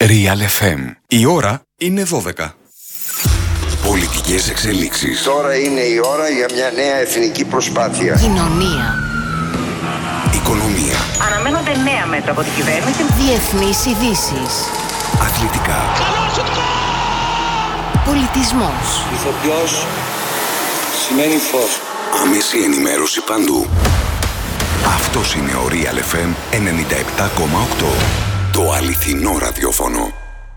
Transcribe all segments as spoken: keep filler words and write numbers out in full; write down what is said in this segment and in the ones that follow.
Real εφ εμ. Η ώρα είναι δώδεκα. Πολιτικές εξελίξεις. Τώρα είναι η ώρα για μια νέα εθνική προσπάθεια. Κοινωνία. Οικονομία. Αναμένονται νέα μέτρα από την κυβέρνηση. Διεθνείς ειδήσεις. Αθλητικά. Πολιτισμός. Ηθοποιός σημαίνει φως. Άμεση ενημέρωση παντού. Αυτός είναι ο Real εφ εμ ενενήντα επτά κόμμα οκτώ. Το αληθινό ραδιόφωνο.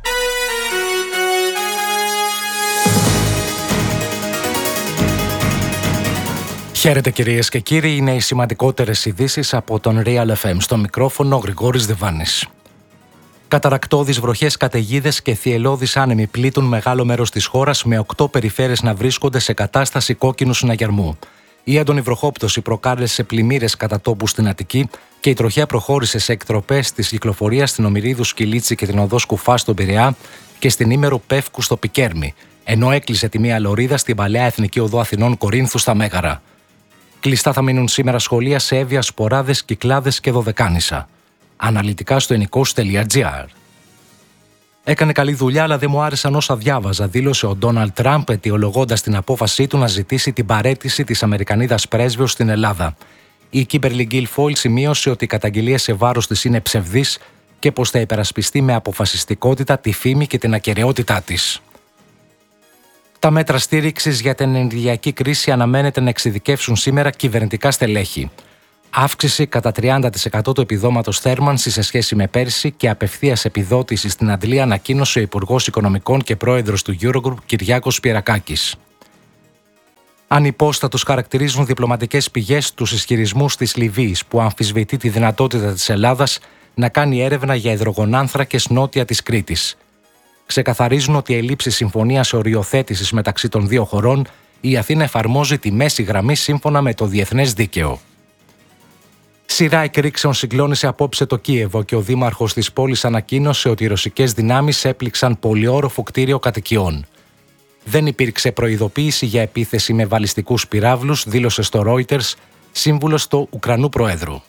Χαίρετε κυρίες και κύριοι, είναι οι σημαντικότερες ειδήσεις από τον Real εφ εμ. Στο μικρόφωνο ο Γρηγόρης Δεβάνης. Καταρακτώδεις βροχές, καταιγίδες και θυελλώδεις άνεμοι πλήττουν μεγάλο μέρος της χώρας, με οκτώ περιφέρειες να βρίσκονται σε κατάσταση κόκκινου συναγερμού. Η έντονη βροχόπτωση προκάλεσε πλημμύρες κατά τόπου στην Αττική και η τροχιά προχώρησε σε εκτροπές της κυκλοφορίας στην Ομηρίδου Σκυλίτσι και την οδό Σκουφά στον Πειραιά και στην Ήμερο Πεύκου στο Πικέρμι, ενώ έκλεισε τη μία λωρίδα στην παλαιά Εθνική Οδό Αθηνών Κορίνθου στα Μέγαρα. Κλειστά θα μείνουν σήμερα σχολεία σε Εύβοια, Σποράδες, Κυκλάδες και Δωδεκάνησα. Αναλυτικά στο ενικός τελεία τζι άρ. Έκανε καλή δουλειά, αλλά δεν μου άρεσαν όσα διάβαζα, δήλωσε ο Ντόναλντ Τραμπ, αιτιολογώντας την απόφασή του να ζητήσει την παραίτηση της Αμερικανίδας πρέσβεως στην Ελλάδα. Η Κίμπερλι Γκίλφοιλ σημείωσε ότι οι καταγγελίες σε βάρος της είναι ψευδείς και πως θα υπερασπιστεί με αποφασιστικότητα τη φήμη και την ακεραιότητά της. Τα μέτρα στήριξης για την ενεργειακή κρίση αναμένεται να εξειδικεύσουν σήμερα κυβερνητικά στελέχη. Αύξηση κατά τριάντα τοις εκατό του επιδόματος θέρμανσης σε σχέση με πέρσι και απευθείας επιδότηση στην αντλία, ανακοίνωσε ο Υπουργός Οικονομικών και Πρόεδρος του Eurogroup Κυριάκος Πιερακάκης. Ανυπόστατους χαρακτηρίζουν διπλωματικές πηγές τους ισχυρισμούς της Λιβύης, που αμφισβητεί τη δυνατότητα της Ελλάδας να κάνει έρευνα για υδρογονάνθρακες νότια της Κρήτης. Ξεκαθαρίζουν ότι η ελλείψη συμφωνίας οριοθέτησης μεταξύ των δύο χωρών, η Αθήνα εφαρμόζει τη μέση γραμμή σύμφωνα με το διεθνές δίκαιο. Σειρά εκρήξεων συγκλώνησε απόψε το Κίεβο και ο δήμαρχος της πόλης ανακοίνωσε ότι οι ρωσικές δυνάμεις έπληξαν πολυόροφο κτίριο κατοικιών. Δεν υπήρξε προειδοποίηση για επίθεση με βαλιστικούς πυράβλους, δήλωσε στο Reuters σύμβουλος του Ουκρανού Προέδρου.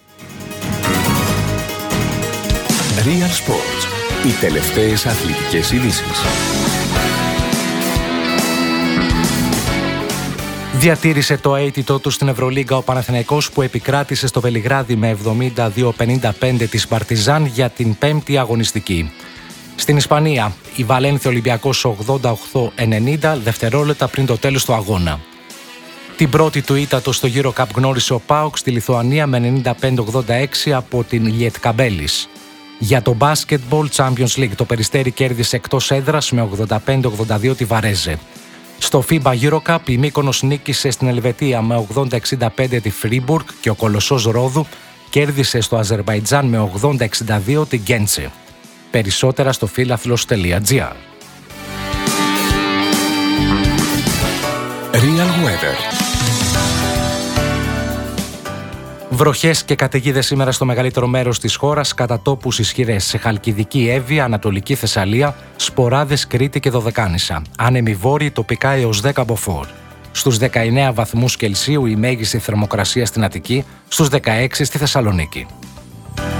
Real Sports. Οι τελευταίες αθλητικές ειδήσεις. Διατήρησε το αίτητό του στην Ευρωλίγκα ο Παναθηναϊκός, που επικράτησε στο Βελιγράδι με εβδομήντα δύο πενήντα πέντε της Παρτιζάν για την πέμπτη αγωνιστική. Στην Ισπανία, η Βαλένθια Ολυμπιακός ογδόντα οκτώ ενενήντα δευτερόλεπτα πριν το τέλος του αγώνα. Την πρώτη του ήττα του στο EuroCup γνώρισε ο ΠΑΟΚ στη Λιθουανία με ενενήντα πέντε ογδόντα έξι από την Λιετκαμπέλης. Για το Basketball Champions League, το Περιστέρι κέρδισε εκτός έδρας με ογδόντα πέντε ογδόντα δύο τη Βαρέζε. Στο φίμπα EuroCup, η Μύκονος νίκησε στην Ελβετία με ογδόντα εξήντα πέντε τη Φρίμπουργκ και ο Κολοσσός Ρόδου κέρδισε στο Αζερβαϊτζάν με ογδόντα εξήντα δύο την Γκέντσε. Περισσότερα στο φίλαθλος τελεία τζι άρ. Real Weather. Βροχές και καταιγίδες σήμερα στο μεγαλύτερο μέρος της χώρας, κατά τόπους ισχυρές σε Χαλκιδική, Εύβοια, Ανατολική Θεσσαλία, Σποράδες, Κρήτη και Δωδεκάνησα. Άνεμοι βόρειοι, τοπικά έως δέκα μποφόρ. Στους δεκαεννέα βαθμούς Κελσίου η μέγιστη θερμοκρασία στην Αττική, στους δεκαέξι στη Θεσσαλονίκη.